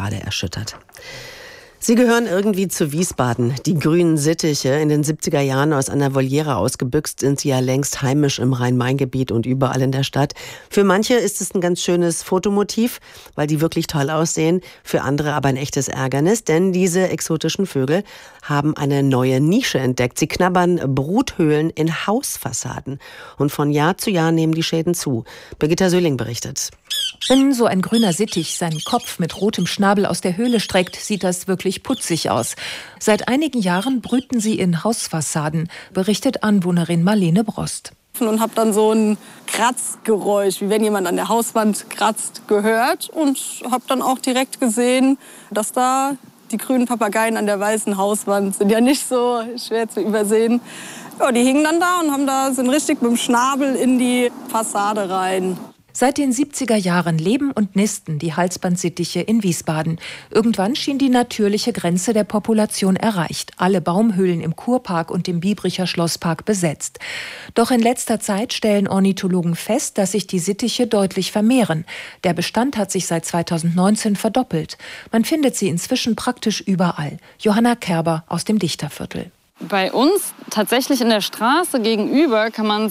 Fassade erschüttert. Sie gehören irgendwie zu Wiesbaden. Die grünen Sittiche, in den 70er Jahren aus einer Voliere ausgebüxt, sind sie ja längst heimisch im Rhein-Main-Gebiet und überall in der Stadt. Für manche ist es ein ganz schönes Fotomotiv, weil die wirklich toll aussehen. Für andere aber ein echtes Ärgernis, denn diese exotischen Vögel haben eine neue Nische entdeckt. Sie knabbern Bruthöhlen in Hausfassaden. Und von Jahr zu Jahr nehmen die Schäden zu. Birgitta Söhling berichtet. Wenn so ein grüner Sittich seinen Kopf mit rotem Schnabel aus der Höhle streckt, sieht das wirklich putzig aus. Seit einigen Jahren brüten sie in Hausfassaden, berichtet Anwohnerin Marlene Brost. Und habe dann so ein Kratzgeräusch, wie wenn jemand an der Hauswand kratzt, gehört. Und habe dann auch direkt gesehen, dass da die grünen Papageien an der weißen Hauswand sind ja nicht so schwer zu übersehen. Ja, die hingen dann da und sind richtig mit dem Schnabel in die Fassade rein. Seit den 70er Jahren leben und nisten die Halsbandsittiche in Wiesbaden. Irgendwann schien die natürliche Grenze der Population erreicht. Alle Baumhöhlen im Kurpark und im Biebricher Schlosspark besetzt. Doch in letzter Zeit stellen Ornithologen fest, dass sich die Sittiche deutlich vermehren. Der Bestand hat sich seit 2019 verdoppelt. Man findet sie inzwischen praktisch überall. Johanna Kerber aus dem Dichterviertel. Bei uns tatsächlich in der Straße gegenüber kann man es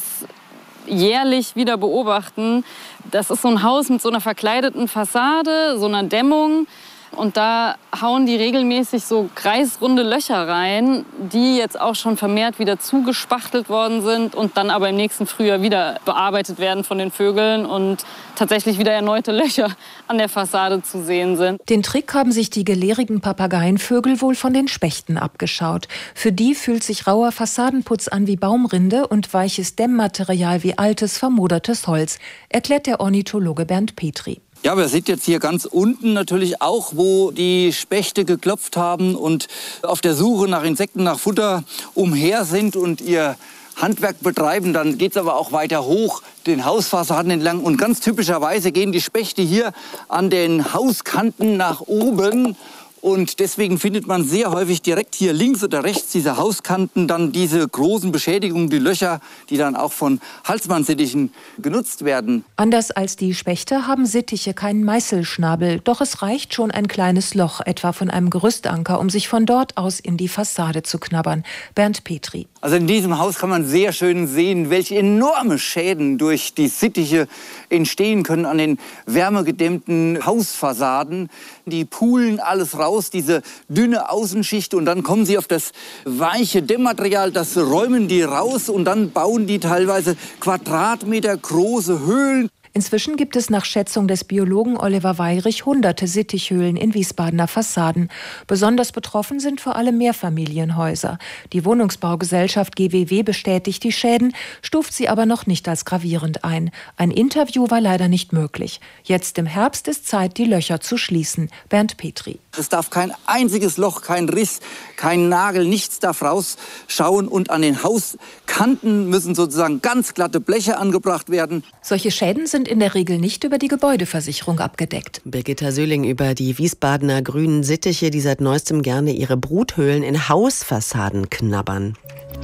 jährlich wieder beobachten. Das ist so ein Haus mit so einer verkleideten Fassade, so einer Dämmung. Und da hauen die regelmäßig so kreisrunde Löcher rein, die jetzt auch schon vermehrt wieder zugespachtelt worden sind und dann aber im nächsten Frühjahr wieder bearbeitet werden von den Vögeln und tatsächlich wieder erneute Löcher an der Fassade zu sehen sind. Den Trick haben sich die gelehrigen Papageienvögel wohl von den Spechten abgeschaut. Für die fühlt sich rauer Fassadenputz an wie Baumrinde und weiches Dämmmaterial wie altes, vermodertes Holz, erklärt der Ornithologe Bernd Petri. Ja, aber ihr seht jetzt hier ganz unten natürlich auch, wo die Spechte geklopft haben und auf der Suche nach Insekten, nach Futter umher sind und ihr Handwerk betreiben. Dann geht es aber auch weiter hoch, den Hausfassaden entlang. Und ganz typischerweise gehen die Spechte hier an den Hauskanten nach oben. Und deswegen findet man sehr häufig direkt hier links oder rechts dieser Hauskanten dann diese großen Beschädigungen, die Löcher, die dann auch von Halsbandsittichen genutzt werden. Anders als die Spechte haben Sittiche keinen Meißelschnabel. Doch es reicht schon ein kleines Loch, etwa von einem Gerüstanker, um sich von dort aus in die Fassade zu knabbern. Bernd Petri. Also in diesem Haus kann man sehr schön sehen, welche enorme Schäden durch die Sittiche entstehen können an den wärmegedämmten Hausfassaden. Die pulen alles raus, diese dünne Außenschicht, und dann kommen sie auf das weiche Dämmmaterial, das räumen die raus und dann bauen die teilweise Quadratmeter große Höhlen. Inzwischen gibt es nach Schätzung des Biologen Oliver Weyrich hunderte Sittichhöhlen in Wiesbadener Fassaden. Besonders betroffen sind vor allem Mehrfamilienhäuser. Die Wohnungsbaugesellschaft GWW bestätigt die Schäden, stuft sie aber noch nicht als gravierend ein. Ein Interview war leider nicht möglich. Jetzt im Herbst ist Zeit, die Löcher zu schließen. Bernd Petri. Es darf kein einziges Loch, kein Riss, kein Nagel, nichts darf rausschauen. Und an den Hauskanten müssen sozusagen ganz glatte Bleche angebracht werden. Solche Schäden sind in der Regel nicht über die Gebäudeversicherung abgedeckt. Birgitta Söhling über die Wiesbadener grünen Sittiche, die seit neuestem gerne ihre Bruthöhlen in Hausfassaden knabbern.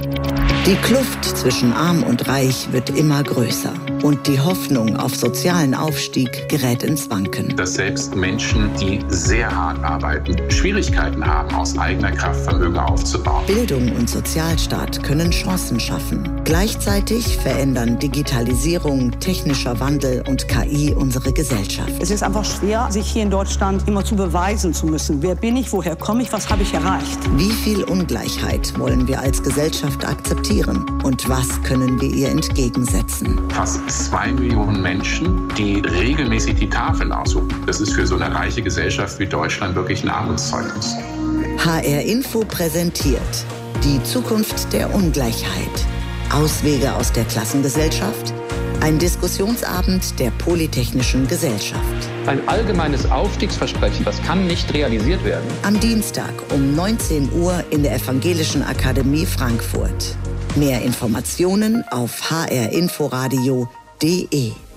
Die Kluft zwischen Arm und Reich wird immer größer. Und die Hoffnung auf sozialen Aufstieg gerät ins Wanken. Dass selbst Menschen, die sehr hart arbeiten, Schwierigkeiten haben, aus eigener Kraft Vermögen aufzubauen. Bildung und Sozialstaat können Chancen schaffen. Gleichzeitig verändern Digitalisierung, technischer Wandel und KI unsere Gesellschaft. Es ist einfach schwer, sich hier in Deutschland immer zu beweisen zu müssen. Wer bin ich, woher komme ich, was habe ich erreicht? Wie viel Ungleichheit wollen wir als Gesellschaft akzeptieren? Und was können wir ihr entgegensetzen? Fast 2 Millionen Menschen, die regelmäßig die Tafeln aussuchen. Das ist für so eine reiche Gesellschaft wie Deutschland wirklich ein Armutszeugnis. HR Info präsentiert die Zukunft der Ungleichheit. Auswege aus der Klassengesellschaft? Ein Diskussionsabend der Polytechnischen Gesellschaft. Ein allgemeines Aufstiegsversprechen, das kann nicht realisiert werden. Am Dienstag um 19 Uhr in der Evangelischen Akademie Frankfurt. Mehr Informationen auf hrinforadio.de.